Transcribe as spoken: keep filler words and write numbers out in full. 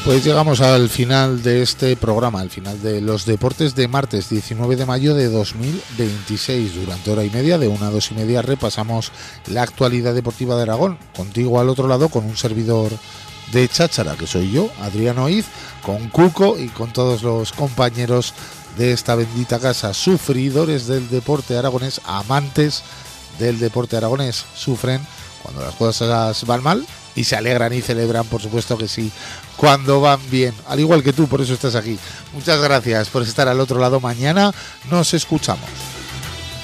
Pues llegamos al final de este programa, al final de los deportes de martes diecinueve de mayo de dos mil veintiséis. Durante hora y media, de una a dos y media, repasamos la actualidad deportiva de Aragón. Contigo al otro lado, con un servidor de cháchara, que soy yo, Adrián Oiz, con Cuco y con todos los compañeros de esta bendita casa, sufridores del deporte aragonés, amantes del deporte aragonés. Sufren cuando las cosas van mal y se alegran y celebran, por supuesto que sí, cuando van bien, al igual que tú, por eso estás aquí. Muchas gracias por estar al otro lado. Mañana nos escuchamos.